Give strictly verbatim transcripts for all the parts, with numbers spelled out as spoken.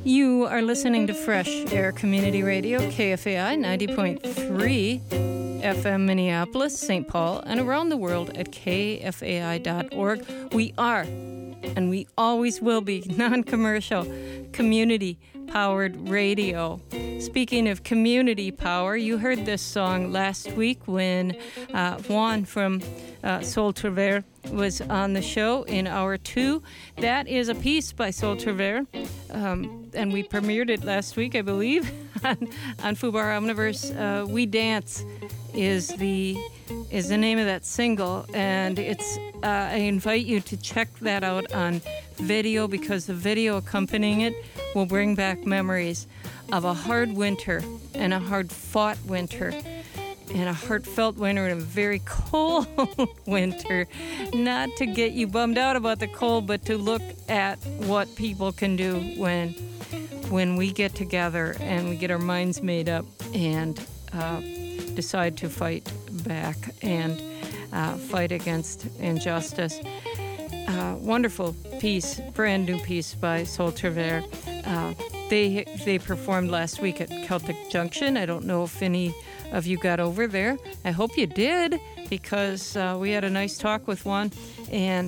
You are listening to Fresh Air Community Radio, K F A I ninety point three F M Minneapolis, Saint Paul, and around the world at K F A I dot org. We are, and we always will be, non-commercial, community-powered radio. Speaking of community power, you heard this song last week when uh, Juan from uh, Sol Travers was on the show in hour two. That is a piece by Sol Travers, um, and we premiered it last week, I believe, on, on Fubar Omniverse. Uh, We Dance is the is the name of that single, and it's uh, I invite you to check that out on video, because the video accompanying it will bring back memories of a hard winter and a hard-fought winter and a heartfelt winter and a very cold winter. Not to get you bummed out about the cold, but to look at what people can do when when we get together and we get our minds made up and uh, decide to fight back and uh, fight against injustice. Uh, wonderful piece, brand new piece by Sol Travers. Uh, they they performed last week at Celtic Junction. I don't know if any of you got over there. I hope you did, because uh, we had a nice talk with one and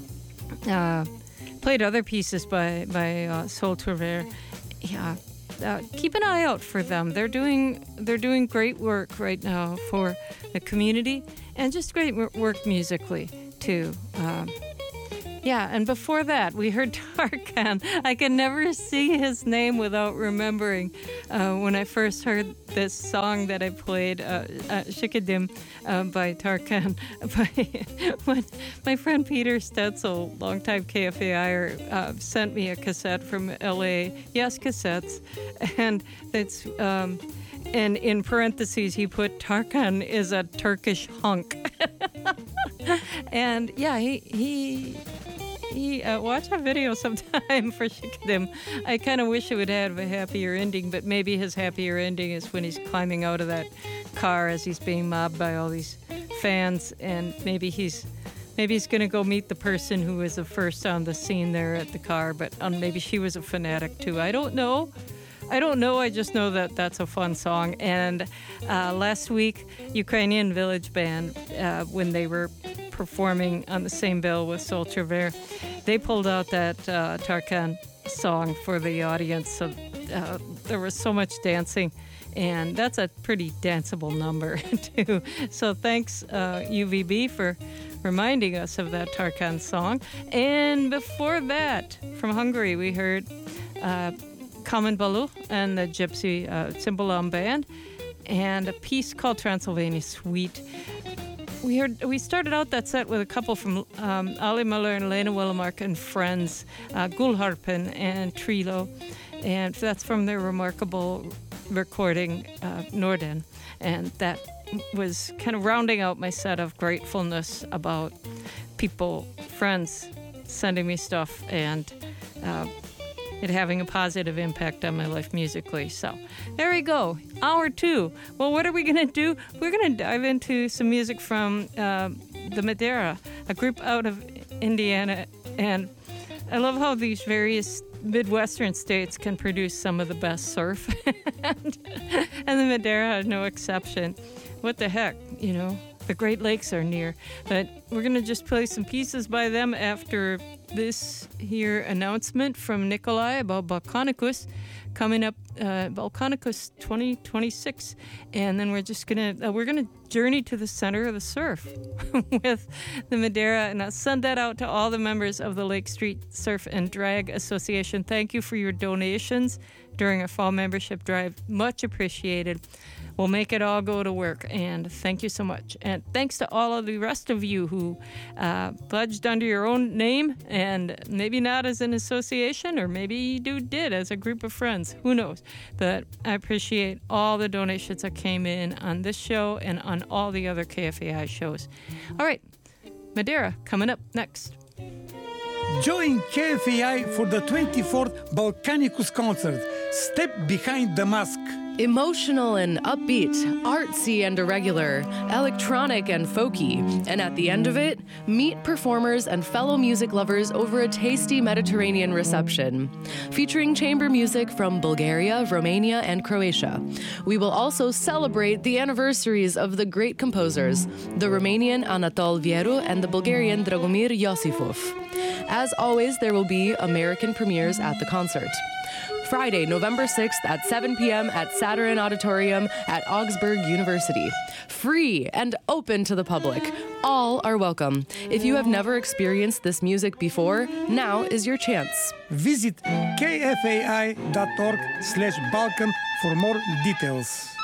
uh, played other pieces by by uh, Sol Travers. Yeah, uh, keep an eye out for them. They're doing they're doing great work right now for the community, and just great work musically too. Um, Yeah, and before that, we heard Tarkan. I can never see his name without remembering uh, when I first heard this song that I played, uh, uh, Shikadim, uh, by Tarkan. By, when my friend Peter Stetzel, longtime K F A I er, uh, sent me a cassette from L A. Yes, cassettes. And it's um, and in parentheses, he put Tarkan is a Turkish hunk. And yeah, he... he He, uh, watch a video sometime for Shikadim. I kind of wish it would have a happier ending, but maybe his happier ending is when he's climbing out of that car as he's being mobbed by all these fans, and maybe he's maybe he's going to go meet the person who was the first on the scene there at the car, but um, maybe she was a fanatic too. I don't know. I don't know. I just know that that's a fun song. And uh, last week, Ukrainian Village Band, uh, when they were performing on the same bill with Sol Travers, they pulled out that uh, Tarkan song for the audience. So uh, there was so much dancing, and that's a pretty danceable number too. So thanks uh, U V B for reminding us of that Tarkan song. And before that, from Hungary, we heard uh, Kamen Balu and the Gypsy uh, Cymbalom Band, and a piece called Transylvania Suite. We heard. We started out that set with a couple from um, Ali Muller and Lena Willemark and Friends, uh, Gulharpen and Trilo, and that's from their remarkable recording, uh, Norden. And that was kind of rounding out my set of gratefulness about people, friends, sending me stuff and uh, it having a positive impact on my life musically. So there we go. Hour two. Well, what are we going to do? We're going to dive into some music from uh, the Madeira, a group out of Indiana. And I love how these various Midwestern states can produce some of the best surf. and, and the Madeira is no exception. What the heck, you know? The Great Lakes are near. But we're going to just play some pieces by them after this here announcement from Nikolai about Balkanicus coming up, uh, Balkanicus twenty twenty-six, and then we're just gonna uh, we're gonna journey to the center of the surf with the Madeira, and I'll send that out to all the members of the Lake Street Surf and Drag Association. Thank you for your donations during our fall membership drive. Much appreciated. We'll make it all go to work, and thank you so much. And thanks to all of the rest of you who uh, pledged under your own name, and maybe not as an association, or maybe you do did as a group of friends. Who knows? But I appreciate all the donations that came in on this show and on all the other K F A I shows. All right, Madeira coming up next. Join K F A I for the twenty-fourth Balkanicus concert, Step Behind the Mask. Emotional and upbeat, artsy and irregular, electronic and folky, and at the end of it, meet performers and fellow music lovers over a tasty Mediterranean reception, featuring chamber music from Bulgaria, Romania, and Croatia. We will also celebrate the anniversaries of the great composers, the Romanian Anatol Vieru and the Bulgarian Dragomir Iosifov. As always, there will be American premieres at the concert. Friday, November sixth at seven p.m. at Saturn Auditorium at Augsburg University. Free and open to the public. All are welcome. If you have never experienced this music before, now is your chance. Visit kfai dot org slash Balkan for more details.